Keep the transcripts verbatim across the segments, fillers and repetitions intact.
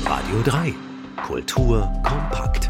Radio drei. Kultur kompakt.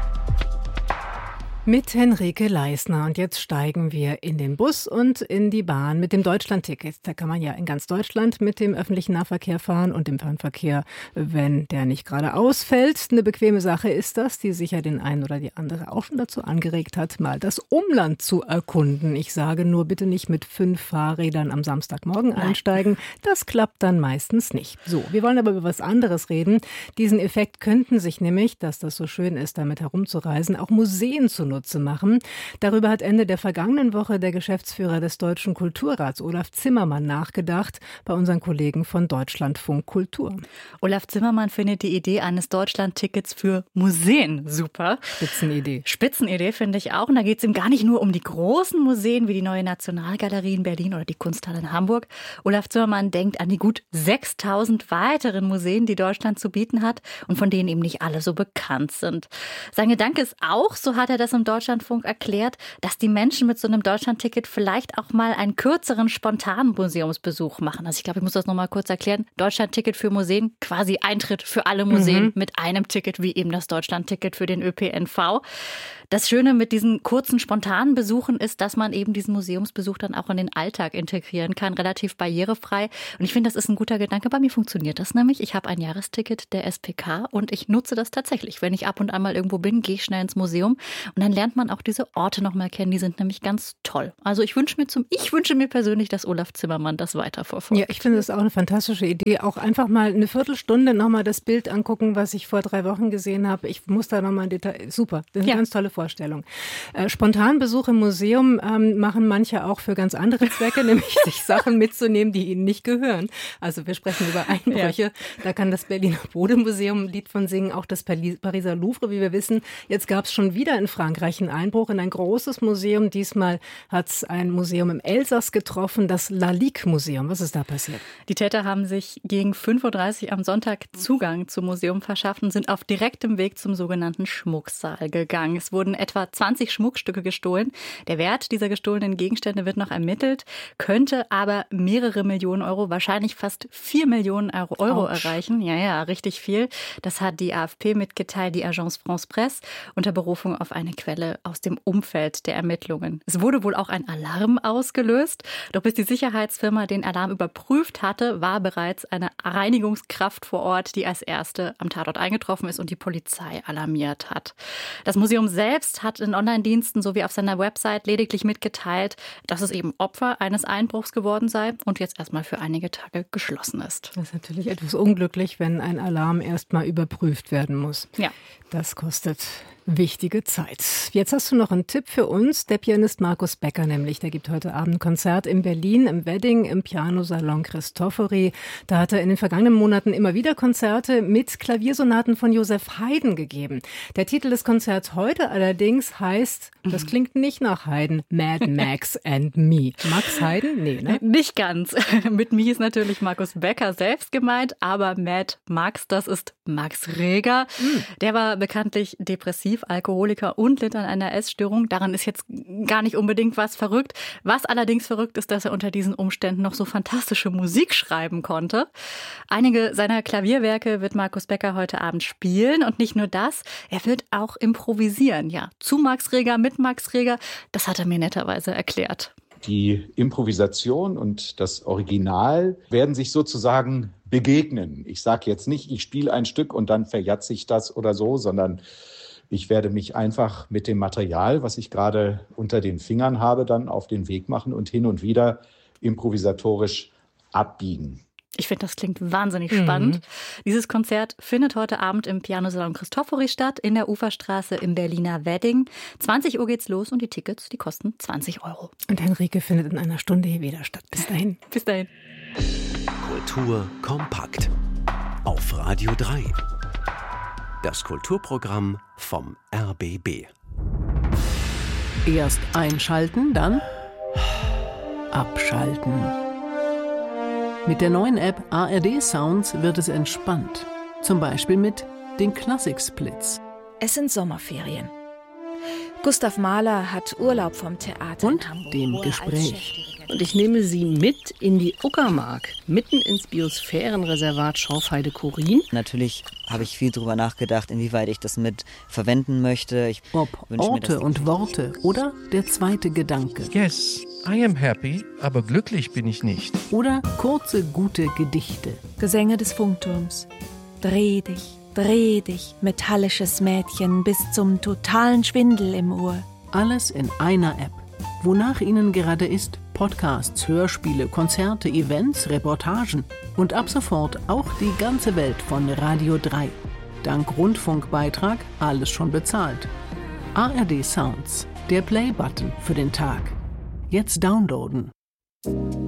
Mit Henrike Leisner. Und jetzt steigen wir in den Bus und in die Bahn mit dem Deutschlandticket. Da kann man ja in ganz Deutschland mit dem öffentlichen Nahverkehr fahren und dem Fernverkehr, wenn der nicht gerade ausfällt. Eine bequeme Sache ist das, die sicher den einen oder die andere auch schon dazu angeregt hat, mal das Umland zu erkunden. Ich sage nur bitte nicht mit fünf Fahrrädern am Samstagmorgen einsteigen. Das klappt dann meistens nicht. So, wir wollen aber über was anderes reden. Diesen Effekt könnten sich nämlich, dass das so schön ist, damit herumzureisen, auch Museen zunutze machen. Darüber hat Ende der vergangenen Woche der Geschäftsführer des Deutschen Kulturrats, Olaf Zimmermann, nachgedacht bei unseren Kollegen von Deutschlandfunk Kultur. Olaf Zimmermann findet die Idee eines Deutschlandtickets für Museen super. Spitzenidee. Spitzenidee finde ich auch. Und da geht es ihm gar nicht nur um die großen Museen wie die Neue Nationalgalerie in Berlin oder die Kunsthalle in Hamburg. Olaf Zimmermann denkt an die gut sechstausend weiteren Museen, die Deutschland zu bieten hat und von denen eben nicht alle so bekannt sind. Sein Gedanke ist auch, so hat er das im Deutschlandfunk erklärt, dass die Menschen mit so einem Deutschlandticket vielleicht auch mal einen kürzeren, spontanen Museumsbesuch machen. Also ich glaube, ich muss das nochmal kurz erklären. Deutschlandticket für Museen, quasi Eintritt für alle Museen mhm. mit einem Ticket, wie eben das Deutschlandticket für den Ö P N V. Das Schöne mit diesen kurzen, spontanen Besuchen ist, dass man eben diesen Museumsbesuch dann auch in den Alltag integrieren kann, relativ barrierefrei. Und ich finde, das ist ein guter Gedanke. Bei mir funktioniert das nämlich. Ich habe ein Jahresticket der S P K und ich nutze das tatsächlich. Wenn ich ab und an mal irgendwo bin, gehe ich schnell ins Museum und dann lernt man auch diese Orte noch mal kennen. Die sind nämlich ganz toll. Also ich wünsche mir zum, ich wünsche mir persönlich, dass Olaf Zimmermann das weiterverfolgt. Ja, ich finde das auch eine fantastische Idee. Auch einfach mal eine Viertelstunde noch mal das Bild angucken, was ich vor drei Wochen gesehen habe. Ich muss da noch mal ein Detail. Super, das ist eine ja. ganz tolle Vorstellung. Äh, Spontanbesuch im Museum ähm, machen manche auch für ganz andere Zwecke, nämlich sich Sachen mitzunehmen, die ihnen nicht gehören. Also wir sprechen über Einbrüche. Ja. Da kann das Berliner Bodemuseum ein Lied von singen, auch das Pariser Louvre, wie wir wissen. Jetzt gab es schon wieder in Frankreich einen Einbruch in ein großes Museum. Diesmal hat es ein Museum im Elsass getroffen, das Lalique-Museum. Was ist da passiert? Die Täter haben sich gegen fünf Uhr dreißig am Sonntag Zugang zum Museum verschafft und sind auf direktem Weg zum sogenannten Schmucksaal gegangen. Es wurden etwa zwanzig Schmuckstücke gestohlen. Der Wert dieser gestohlenen Gegenstände wird noch ermittelt, könnte aber mehrere Millionen Euro, wahrscheinlich fast vier Millionen Euro, Euro erreichen. Ja, ja, richtig viel. Das hat die A F P mitgeteilt, die Agence France Presse, unter Berufung auf eine Quelle aus dem Umfeld der Ermittlungen. Es wurde wohl auch ein Alarm ausgelöst. Doch bis die Sicherheitsfirma den Alarm überprüft hatte, war bereits eine Reinigungskraft vor Ort, die als erste am Tatort eingetroffen ist und die Polizei alarmiert hat. Das Museum selbst hat in Online-Diensten sowie auf seiner Website lediglich mitgeteilt, dass es eben Opfer eines Einbruchs geworden sei und jetzt erstmal für einige Tage geschlossen ist. Das ist natürlich etwas unglücklich, wenn ein Alarm erstmal überprüft werden muss. Ja. Das kostet wichtige Zeit. Jetzt hast du noch einen Tipp für uns. Der Pianist Markus Becker nämlich, der gibt heute Abend ein Konzert in Berlin im Wedding im Pianosalon Cristofori. Da hat er in den vergangenen Monaten immer wieder Konzerte mit Klaviersonaten von Joseph Haydn gegeben. Der Titel des Konzerts heute allerdings heißt, das klingt nicht nach Haydn, Mad Max and Me. Max Haydn? Nee, ne? Nicht ganz. Mit Me ist natürlich Markus Becker selbst gemeint, aber Mad Max, das ist Max Reger. Mhm. Der war bekanntlich depressiv, Alkoholiker und litt an einer Essstörung. Daran ist jetzt gar nicht unbedingt was verrückt. Was allerdings verrückt ist, dass er unter diesen Umständen noch so fantastische Musik schreiben konnte. Einige seiner Klavierwerke wird Markus Becker heute Abend spielen. Und nicht nur das, er wird auch improvisieren. Ja, zu Max Reger, mit Max Reger. Das hat er mir netterweise erklärt. Die Improvisation und das Original werden sich sozusagen begegnen. Ich sage jetzt nicht, ich spiele ein Stück und dann verjatze ich das oder so, sondern ich werde mich einfach mit dem Material, was ich gerade unter den Fingern habe, dann auf den Weg machen und hin und wieder improvisatorisch abbiegen. Ich finde, das klingt wahnsinnig spannend. Mhm. Dieses Konzert findet heute Abend im Pianosalon Cristofori statt, in der Uferstraße im Berliner Wedding. zwanzig Uhr geht's los und die Tickets, die kosten zwanzig Euro. Und Henrike findet in einer Stunde hier wieder statt. Bis dahin. Bis dahin. Kultur kompakt. Auf Radio drei. Das Kulturprogramm vom R B B. Erst einschalten, dann abschalten. Mit der neuen App A R D Sounds wird es entspannt. Zum Beispiel mit den Klassik-Splits. Es sind Sommerferien. Gustav Mahler hat Urlaub vom Theater und in Hamburg, dem Gespräch. und ich nehme Sie mit in die Uckermark, mitten ins Biosphärenreservat Schorfheide-Chorin. Natürlich habe ich viel darüber nachgedacht, inwieweit ich das mit verwenden möchte. Ich Ob Orte mir, und Worte oder der zweite Gedanke. Yes, I am happy, aber glücklich bin ich nicht. Oder kurze, gute Gedichte. Gesänge des Funkturms. Dreh dich, dreh dich, metallisches Mädchen, bis zum totalen Schwindel im Ohr. Alles in einer App. Wonach Ihnen gerade ist, Podcasts, Hörspiele, Konzerte, Events, Reportagen und ab sofort auch die ganze Welt von Radio drei. Dank Rundfunkbeitrag alles schon bezahlt. A R D Sounds, der Play-Button für den Tag. Jetzt downloaden.